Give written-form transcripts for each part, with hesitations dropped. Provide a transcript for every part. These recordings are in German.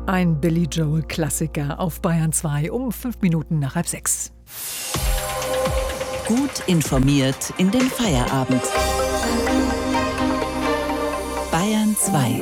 Ein Billy Joel-Klassiker auf Bayern 2 um 5 Minuten nach 5:30. Gut informiert in den Feierabend. Bayern 2.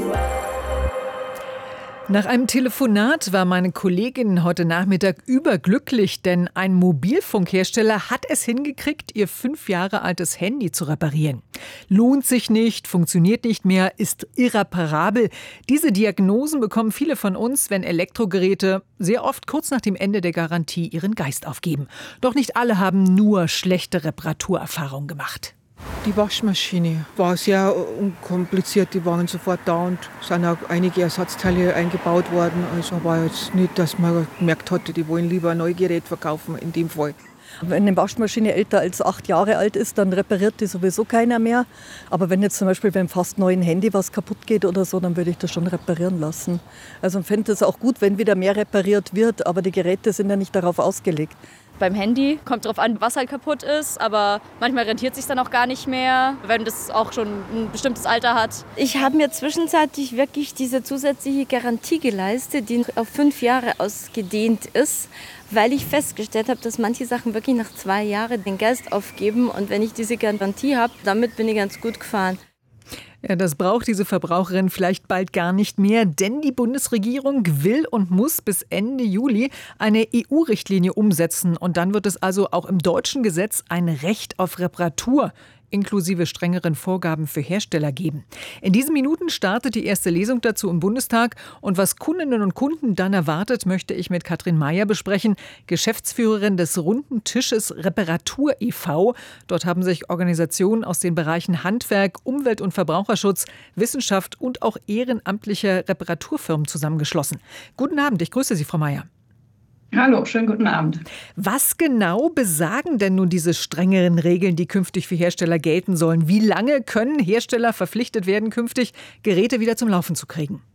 Nach einem Telefonat war meine Kollegin heute Nachmittag überglücklich, denn ein Mobilfunkhersteller hat es hingekriegt, ihr 5 Jahre altes Handy zu reparieren. Lohnt sich nicht, funktioniert nicht mehr, ist irreparabel. Diese Diagnosen bekommen viele von uns, wenn Elektrogeräte sehr oft kurz nach dem Ende der Garantie ihren Geist aufgeben. Doch nicht alle haben nur schlechte Reparaturerfahrungen gemacht. Die Waschmaschine war sehr unkompliziert, die waren sofort da und sind auch einige Ersatzteile eingebaut worden. Also war jetzt nicht, dass man gemerkt hatte, die wollen lieber ein neues Gerät verkaufen in dem Fall. Wenn eine Waschmaschine älter als 8 Jahre alt ist, dann repariert die sowieso keiner mehr. Aber wenn jetzt zum Beispiel beim fast neuen Handy was kaputt geht oder so, dann würde ich das schon reparieren lassen. Also ich finde es auch gut, wenn wieder mehr repariert wird, aber die Geräte sind ja nicht darauf ausgelegt. Beim Handy kommt darauf an, was halt kaputt ist, aber manchmal rentiert es sich dann auch gar nicht mehr, wenn das auch schon ein bestimmtes Alter hat. Ich habe mir zwischenzeitlich wirklich diese zusätzliche Garantie geleistet, die auf 5 Jahre ausgedehnt ist, weil ich festgestellt habe, dass manche Sachen wirklich nach 2 Jahren den Geist aufgeben. Und wenn ich diese Garantie habe, damit bin ich ganz gut gefahren. Ja, das braucht diese Verbraucherin vielleicht bald gar nicht mehr, denn die Bundesregierung will und muss bis Ende Juli eine EU-Richtlinie umsetzen. Und dann wird es also auch im deutschen Gesetz ein Recht auf Reparatur inklusive strengeren Vorgaben für Hersteller geben. In diesen Minuten startet die erste Lesung dazu im Bundestag. Und was Kundinnen und Kunden dann erwartet, möchte ich mit Katrin Meyer besprechen, Geschäftsführerin des Runden Tisches Reparatur e.V. Dort haben sich Organisationen aus den Bereichen Handwerk, Umwelt- und Verbraucherschutz, Wissenschaft und auch ehrenamtliche Reparaturfirmen zusammengeschlossen. Guten Abend, ich grüße Sie, Frau Meyer. Hallo, schönen guten Abend. Was genau besagen denn nun diese strengeren Regeln, die künftig für Hersteller gelten sollen? Wie lange können Hersteller verpflichtet werden, künftig Geräte wieder zum Laufen zu kriegen?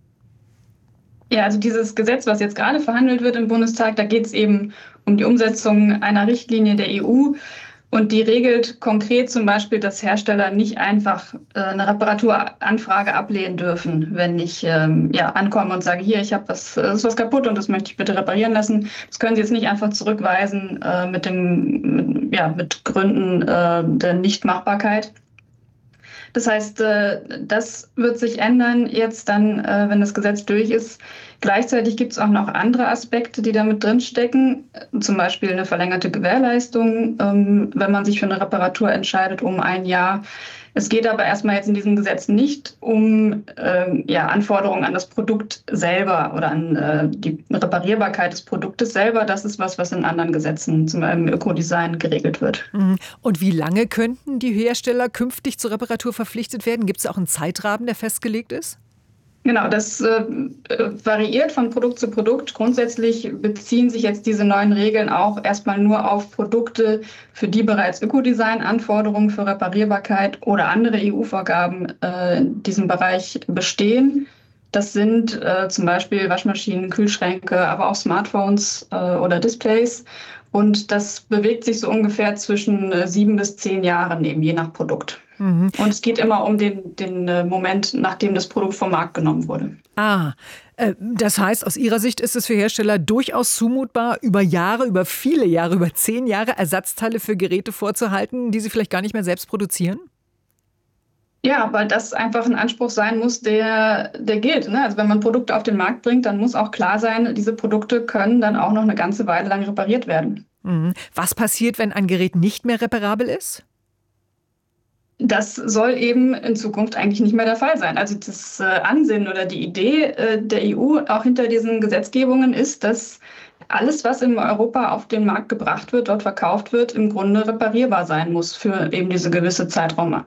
Ja, also dieses Gesetz, was jetzt gerade verhandelt wird im Bundestag, da geht es eben um die Umsetzung einer Richtlinie der EU. Und die regelt konkret zum Beispiel, dass Hersteller nicht einfach eine Reparaturanfrage ablehnen dürfen, wenn ich ankomme und sage, hier, ist was kaputt und das möchte ich bitte reparieren lassen. Das können sie jetzt nicht einfach zurückweisen mit Gründen der Nichtmachbarkeit. Das heißt, das wird sich ändern jetzt dann, wenn das Gesetz durch ist. Gleichzeitig gibt es auch noch andere Aspekte, die da mit drinstecken, zum Beispiel eine verlängerte Gewährleistung, wenn man sich für eine Reparatur entscheidet, um 1 Jahr. Es geht aber erstmal jetzt in diesem Gesetz nicht um Anforderungen an das Produkt selber oder an die Reparierbarkeit des Produktes selber. Das ist was in anderen Gesetzen, zum Beispiel im Ökodesign, geregelt wird. Und wie lange könnten die Hersteller künftig zur Reparatur verpflichtet werden? Gibt es auch einen Zeitrahmen, der festgelegt ist? Genau, das variiert von Produkt zu Produkt. Grundsätzlich beziehen sich jetzt diese neuen Regeln auch erstmal nur auf Produkte, für die bereits Ökodesign-Anforderungen für Reparierbarkeit oder andere EU-Vorgaben in diesem Bereich bestehen. Das sind zum Beispiel Waschmaschinen, Kühlschränke, aber auch Smartphones oder Displays. Und das bewegt sich so ungefähr zwischen 7 bis 10 Jahren eben, je nach Produkt. Und es geht immer um den Moment, nachdem das Produkt vom Markt genommen wurde. Das heißt, aus Ihrer Sicht ist es für Hersteller durchaus zumutbar, über viele Jahre, über 10 Jahre Ersatzteile für Geräte vorzuhalten, die sie vielleicht gar nicht mehr selbst produzieren? Ja, weil das einfach ein Anspruch sein muss, der gilt. Ne? Also wenn man Produkte auf den Markt bringt, dann muss auch klar sein, diese Produkte können dann auch noch eine ganze Weile lang repariert werden. Was passiert, wenn ein Gerät nicht mehr reparabel ist? Das soll eben in Zukunft eigentlich nicht mehr der Fall sein. Also das Ansinnen oder die Idee der EU auch hinter diesen Gesetzgebungen ist, dass alles, was in Europa auf den Markt gebracht wird, dort verkauft wird, im Grunde reparierbar sein muss für eben diesen gewissen Zeitraum.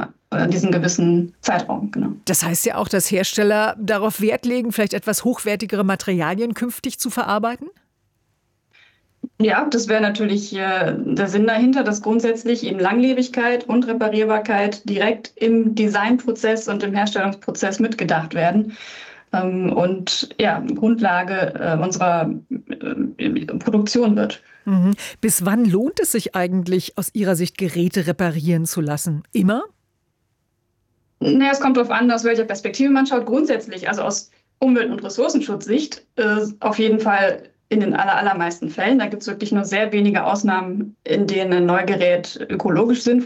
Genau. Das heißt ja auch, dass Hersteller darauf Wert legen, vielleicht etwas hochwertigere Materialien künftig zu verarbeiten? Ja, das wäre natürlich der Sinn dahinter, dass grundsätzlich eben Langlebigkeit und Reparierbarkeit direkt im Designprozess und im Herstellungsprozess mitgedacht werden. Und Grundlage unserer Produktion wird. Bis wann lohnt es sich eigentlich, aus Ihrer Sicht Geräte reparieren zu lassen? Immer? Naja, es kommt darauf an, aus welcher Perspektive man schaut. Grundsätzlich, also aus Umwelt- und Ressourcenschutzsicht auf jeden Fall in den allermeisten Fällen. Da gibt es wirklich nur sehr wenige Ausnahmen, in denen ein Neugerät ökologisch sinnvoll